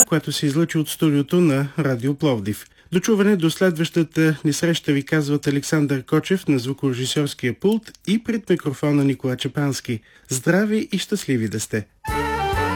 която се излъчи от студиото на Радио Пловдив. До чуване до следващата ни среща ви казват Александър Кочев на звукорежисьорския пулт и пред микрофона Никола Чепански. Здрави и щастливи да сте!